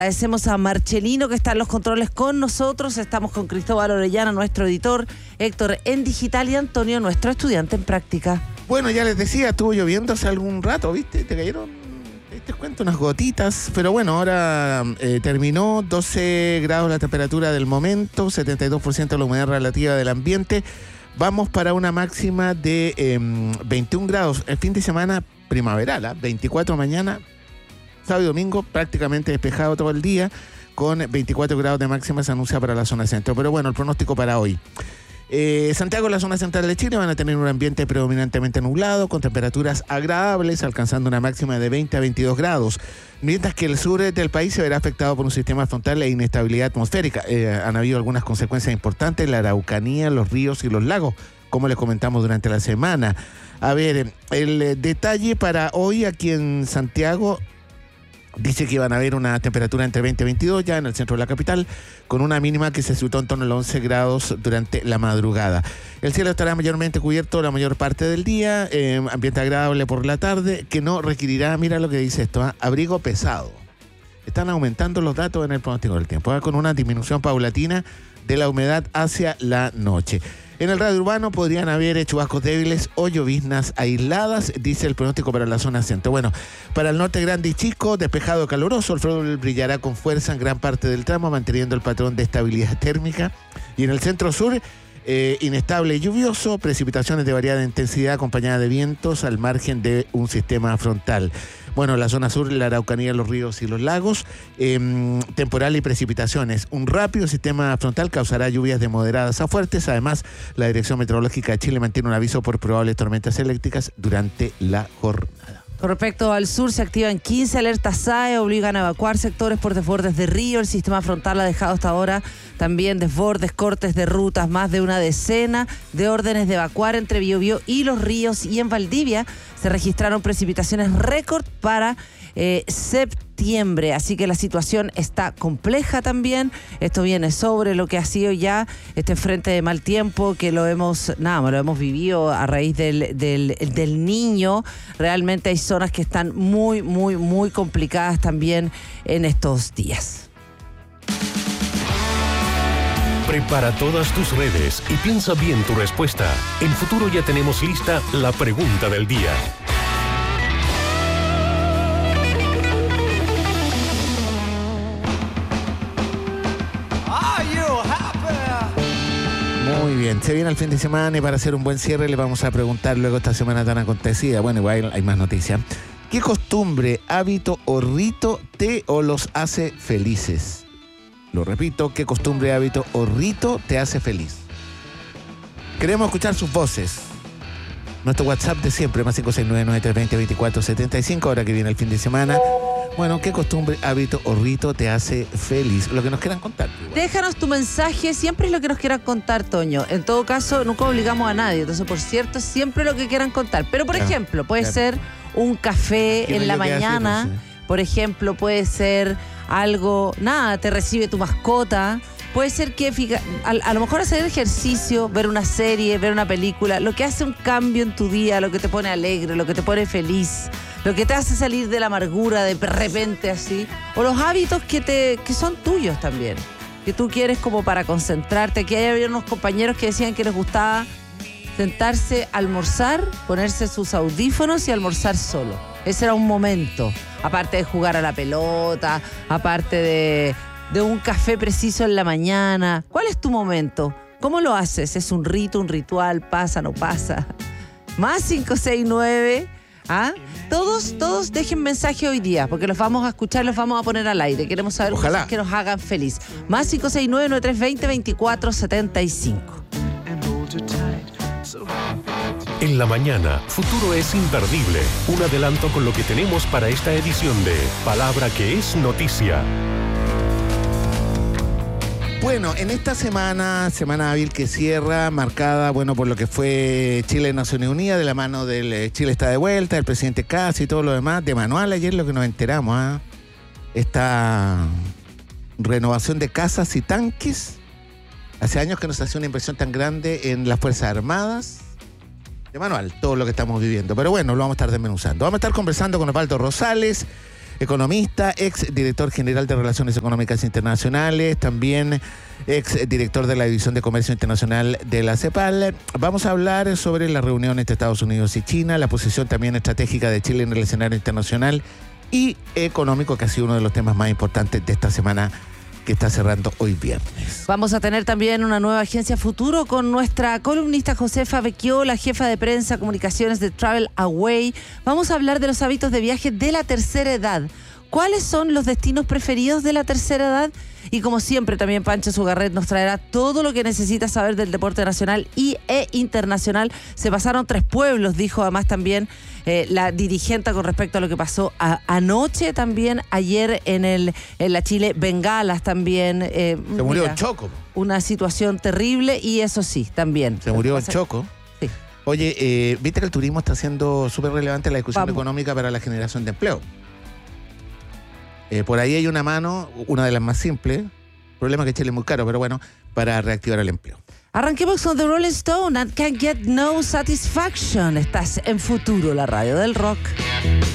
Agradecemos a Marcelino que está en los controles con nosotros. Estamos con Cristóbal Orellana, nuestro editor, Héctor en digital y Antonio, nuestro estudiante en práctica. Bueno, ya les decía, estuvo lloviendo hace algún rato, ¿viste? Te cayeron, te cuento, unas gotitas. Pero bueno, ahora terminó, 12 grados la temperatura del momento, 72% la humedad relativa del ambiente. Vamos para una máxima de 21 grados. El fin de semana primaveral, 24 mañana. Sábado y domingo prácticamente despejado todo el día, con 24 grados de máxima se anuncia para la zona centro. Pero bueno, el pronóstico para hoy. Santiago y la zona central de Chile van a tener un ambiente predominantemente nublado, con temperaturas agradables, alcanzando una máxima de 20 a 22 grados. Mientras que el sur del país se verá afectado por un sistema frontal e inestabilidad atmosférica. Han habido algunas consecuencias importantes en la Araucanía, los ríos y los lagos, como les comentamos durante la semana. A ver, el detalle para hoy aquí en Santiago. Dice que iban a haber una temperatura entre 20 y 22 ya en el centro de la capital, con una mínima que se situó en torno a los 11 grados durante la madrugada. El cielo estará mayormente cubierto la mayor parte del día, ambiente agradable por la tarde, que no requerirá, mira lo que dice esto, abrigo pesado. Están aumentando los datos en el pronóstico del tiempo, con una disminución paulatina de la humedad hacia la noche. En el radio urbano podrían haber chubascos débiles o lloviznas aisladas, dice el pronóstico para la zona centro. Bueno, para el norte grande y chico, despejado caluroso, el sol brillará con fuerza en gran parte del tramo, manteniendo el patrón de estabilidad térmica. Y en el centro sur, inestable y lluvioso, precipitaciones de variada intensidad acompañadas de vientos al margen de un sistema frontal. Bueno, la zona sur, la Araucanía, los ríos y los lagos, temporal y precipitaciones. Un rápido sistema frontal causará lluvias de moderadas a fuertes. Además, la Dirección Meteorológica de Chile mantiene un aviso por probables tormentas eléctricas durante la jornada. Con respecto al sur, se activan 15 alertas SAE, obligan a evacuar sectores por desbordes de río. El sistema frontal ha dejado hasta ahora también desbordes, cortes de rutas, más de una decena de órdenes de evacuar entre Biobío y Los Ríos. Y en Valdivia se registraron precipitaciones récord para septiembre, así que la situación está compleja también. Esto viene sobre lo que ha sido ya este frente de mal tiempo, que lo hemos vivido a raíz del Niño. Realmente hay zonas que están muy, muy, muy complicadas también en estos días. Prepara todas tus redes y piensa bien tu respuesta. En Futuro ya tenemos lista la pregunta del día. Muy bien, se viene el fin de semana y para hacer un buen cierre le vamos a preguntar luego esta semana tan acontecida. Bueno, igual hay más noticias. ¿Qué costumbre, hábito o rito te o los hace felices? Lo repito, ¿qué costumbre, hábito o rito te hace feliz? Queremos escuchar sus voces. Nuestro WhatsApp de siempre, más 569-9320-2475, ahora que viene el fin de semana. Bueno, ¿qué costumbre, hábito o rito te hace feliz? Lo que nos quieran contar. Déjanos tu mensaje, siempre es lo que nos quieran contar, Toño. En todo caso, nunca obligamos a nadie. Entonces, por cierto, siempre lo que quieran contar. Pero, por ejemplo, puede ser un café en la mañana. Por ejemplo, puede ser algo, te recibe tu mascota. Puede ser que a lo mejor hacer ejercicio, ver una serie, ver una película, lo que hace un cambio en tu día, lo que te pone alegre, lo que te pone feliz, lo que te hace salir de la amargura de repente así, o los hábitos que son tuyos también, que tú quieres como para concentrarte. Aquí había unos compañeros que decían que les gustaba sentarse a almorzar, ponerse sus audífonos y almorzar solo. Ese era un momento, aparte de jugar a la pelota, aparte de un café preciso en la mañana. ¿Cuál es tu momento? ¿Cómo lo haces? ¿Es un rito, un ritual? ¿Pasa, no pasa? Más 569. Todos dejen mensaje hoy día, porque los vamos a escuchar, los vamos a poner al aire. Queremos saber cosas que nos hagan feliz. Más 569-9320-2475. En la mañana, Futuro es imperdible. Un adelanto con lo que tenemos para esta edición de Palabra que es Noticia. Bueno, en esta semana hábil que cierra, marcada, por lo que fue Chile Naciones Unidas, de la mano del Chile está de vuelta, el presidente Kast y todo lo demás, de manual ayer lo que nos enteramos, esta renovación de casas y tanques. Hace años que no se hace una inversión tan grande en las Fuerzas Armadas. De manual, todo lo que estamos viviendo. Pero bueno, lo vamos a estar desmenuzando. Vamos a estar conversando con Osvaldo Rosales, economista, ex director general de Relaciones Económicas Internacionales, también ex director de la División de Comercio Internacional de la CEPAL. Vamos a hablar sobre la reunión entre Estados Unidos y China, la posición también estratégica de Chile en el escenario internacional y económico, que ha sido uno de los temas más importantes de esta semana que está cerrando hoy viernes. Vamos a tener también una nueva agencia futuro con nuestra columnista Josefa Vecchiola, jefa de prensa, comunicaciones de Travel Away. Vamos a hablar de los hábitos de viaje de la tercera edad. ¿Cuáles son los destinos preferidos de la tercera edad? Y como siempre, también Pancho Sugarret nos traerá todo lo que necesita saber del deporte nacional e internacional. Se pasaron 3 pueblos, dijo además también la dirigente con respecto a lo que pasó anoche, también ayer en la Chile Bengalas también. Se murió el Choco. Una situación terrible y eso sí, también. Se murió el Choco. Sí. Oye, viste que el turismo está siendo súper relevante en la discusión económica para la generación de empleo. Por ahí hay una mano, una de las más simples, problema que Chile es muy caro, pero bueno, para reactivar el empleo. Arranquemos con The Rolling Stone and Can't Get No Satisfaction. Estás en Futuro, la radio del rock.